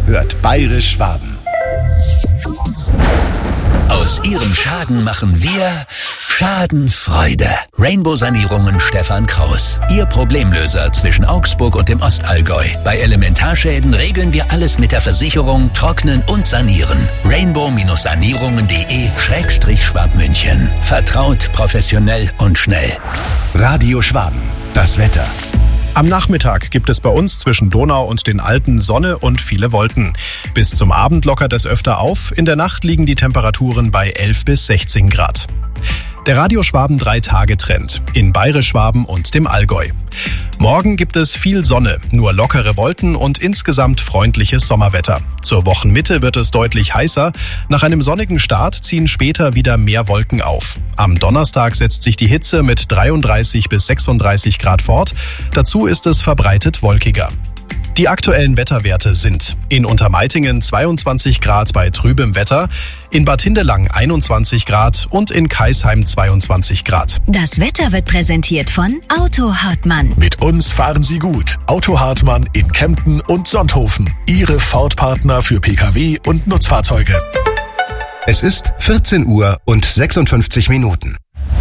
hört Bayerisch Schwaben. Aus Ihrem Schaden machen wir Schadenfreude. Rainbow Sanierungen Stefan Kraus. Ihr Problemlöser zwischen Augsburg und dem Ostallgäu. Bei Elementarschäden regeln wir alles mit der Versicherung, trocknen und sanieren. rainbow-sanierungen.de/Schwabmünchen. Vertraut, professionell und schnell. Radio Schwaben. Das Wetter. Am Nachmittag gibt es bei uns zwischen Donau und den Alpen Sonne und viele Wolken. Bis zum Abend lockert es öfter auf. In der Nacht liegen die Temperaturen bei 11 bis 16 Grad. Der Radio Schwaben 3-Tage-Trend in Bayerisch Schwaben und dem Allgäu. Morgen gibt es viel Sonne, nur lockere Wolken und insgesamt freundliches Sommerwetter. Zur Wochenmitte wird es deutlich heißer. Nach einem sonnigen Start ziehen später wieder mehr Wolken auf. Am Donnerstag setzt sich die Hitze mit 33 bis 36 Grad fort. Dazu ist es verbreitet wolkiger. Die aktuellen Wetterwerte sind: in Untermeitingen 22 Grad bei trübem Wetter, in Bad Hindelang 21 Grad und in Kaisheim 22 Grad. Das Wetter wird präsentiert von Auto Hartmann. Mit uns fahren Sie gut. Auto Hartmann in Kempten und Sonthofen. Ihre Ford-Partner für Pkw und Nutzfahrzeuge. Es ist 14 Uhr und 56 Minuten.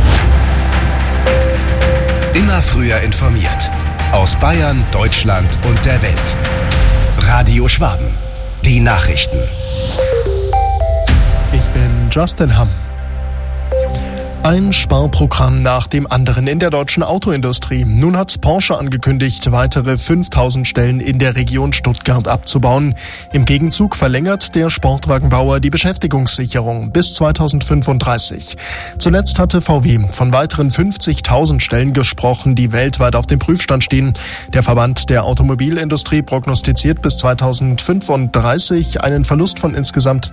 Immer früher informiert. Aus Bayern, Deutschland und der Welt. Radio Schwaben. Die Nachrichten. Ich bin Justin Hamm. Ein Sparprogramm nach dem anderen in der deutschen Autoindustrie. Nun hat Porsche angekündigt, weitere 5000 Stellen in der Region Stuttgart abzubauen. Im Gegenzug verlängert der Sportwagenbauer die Beschäftigungssicherung bis 2035. Zuletzt hatte VW von weiteren 50.000 Stellen gesprochen, die weltweit auf dem Prüfstand stehen. Der Verband der Automobilindustrie prognostiziert bis 2035 einen Verlust von insgesamt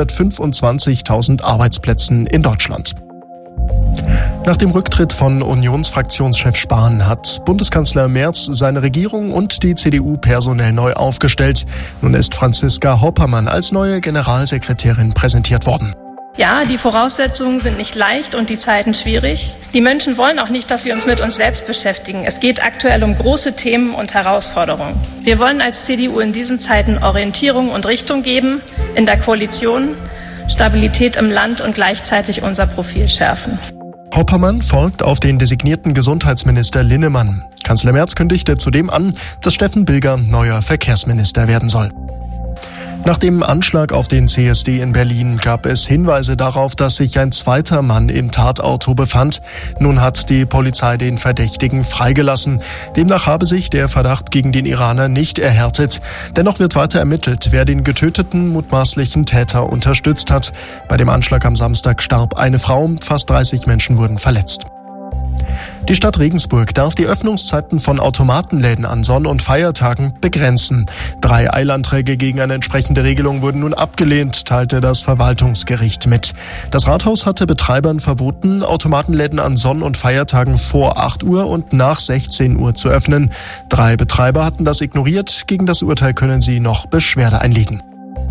225.000 Arbeitsplätzen in Deutschland. Nach dem Rücktritt von Unionsfraktionschef Spahn hat Bundeskanzler Merz seine Regierung und die CDU personell neu aufgestellt. Nun ist Franziska Hoppermann als neue Generalsekretärin präsentiert worden. Ja, die Voraussetzungen sind nicht leicht und die Zeiten schwierig. Die Menschen wollen auch nicht, dass wir uns mit uns selbst beschäftigen. Es geht aktuell um große Themen und Herausforderungen. Wir wollen als CDU in diesen Zeiten Orientierung und Richtung geben, in der Koalition, Stabilität im Land und gleichzeitig unser Profil schärfen. Hoppermann folgt auf den designierten Gesundheitsminister Linnemann. Kanzler Merz kündigte zudem an, dass Steffen Bilger neuer Verkehrsminister werden soll. Nach dem Anschlag auf den CSD in Berlin gab es Hinweise darauf, dass sich ein zweiter Mann im Tatauto befand. Nun hat die Polizei den Verdächtigen freigelassen. Demnach habe sich der Verdacht gegen den Iraner nicht erhärtet. Dennoch wird weiter ermittelt, wer den getöteten mutmaßlichen Täter unterstützt hat. Bei dem Anschlag am Samstag starb eine Frau, fast 30 Menschen wurden verletzt. Die Stadt Regensburg darf die Öffnungszeiten von Automatenläden an Sonn- und Feiertagen begrenzen. 3 Eilanträge gegen eine entsprechende Regelung wurden nun abgelehnt, teilte das Verwaltungsgericht mit. Das Rathaus hatte Betreibern verboten, Automatenläden an Sonn- und Feiertagen vor 8 Uhr und nach 16 Uhr zu öffnen. 3 Betreiber hatten das ignoriert. Gegen das Urteil können sie noch Beschwerde einlegen.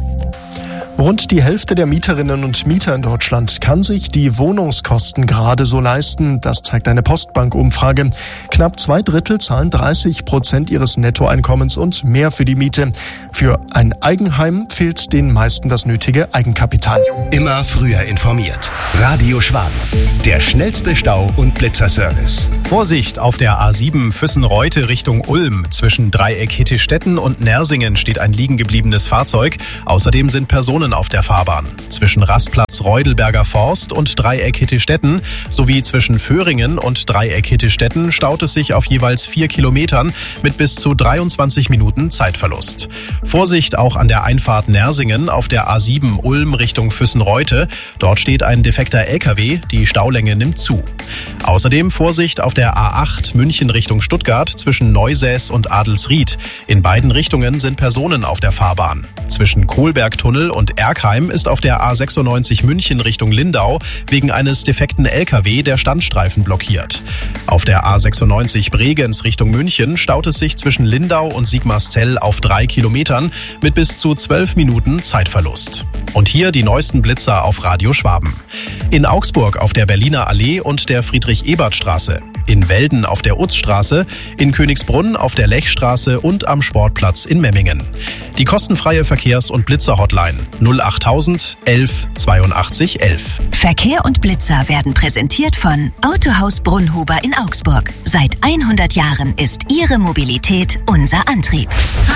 Rund die Hälfte der Mieterinnen und Mieter in Deutschland kann sich die Wohnungskosten gerade so leisten. Das zeigt eine Postbank-Umfrage. Knapp 2/3 zahlen 30% ihres Nettoeinkommens und mehr für die Miete. Für ein Eigenheim fehlt den meisten das nötige Eigenkapital. Immer früher informiert. Radio Schwaben. Der schnellste Stau- und Blitzerservice. Vorsicht auf der A7 Füssen-Reute Richtung Ulm. Zwischen Dreieck Hittestetten und Nersingen steht ein liegengebliebenes Fahrzeug. Außerdem sind Personen auf der Fahrbahn. Zwischen Rastplatz Reudelberger Forst und Dreieck Hittestetten sowie zwischen Föhringen und Dreieck Hittestetten staut es sich auf jeweils 4 Kilometern mit bis zu 23 Minuten Zeitverlust. Vorsicht auch an der Einfahrt Nersingen auf der A7 Ulm Richtung Füssen-Reute. Dort steht ein defekter LKW, die Staulänge nimmt zu. Außerdem Vorsicht auf der A8 München Richtung Stuttgart zwischen Neusäß und Adelsried. In beiden Richtungen sind Personen auf der Fahrbahn. Zwischen Kohlbergtunnel und Erkheim ist auf der A96 München Richtung Lindau wegen eines defekten LKW der Standstreifen blockiert. Auf der A96 Bregenz Richtung München staut es sich zwischen Lindau und Sigmarzell auf 3 Kilometern mit bis zu 12 Minuten Zeitverlust. Und hier die neuesten Blitzer auf Radio Schwaben. In Augsburg auf der Berliner Allee und der Friedrich-Ebert-Straße. in Welden auf der Utzstraße, in Königsbrunn auf der Lechstraße und am Sportplatz in Memmingen. Die kostenfreie Verkehrs- und Blitzer-Hotline 08000 11 82 11. Verkehr und Blitzer werden präsentiert von Autohaus Brunnhuber in Augsburg. Seit 100 Jahren ist Ihre Mobilität unser Antrieb.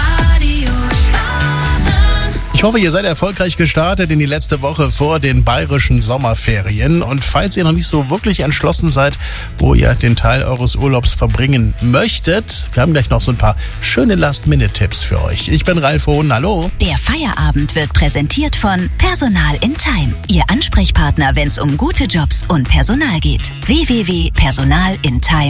Ich hoffe, ihr seid erfolgreich gestartet in die letzte Woche vor den bayerischen Sommerferien. Und falls ihr noch nicht so wirklich entschlossen seid, wo ihr den Teil eures Urlaubs verbringen möchtet, wir haben gleich noch so ein paar schöne Last-Minute-Tipps für euch. Ich bin Ralf Hohn, hallo. Der Feierabend wird präsentiert von Personal in Time. Ihr Ansprechpartner, wenn es um gute Jobs und Personal geht. www.personalintime.de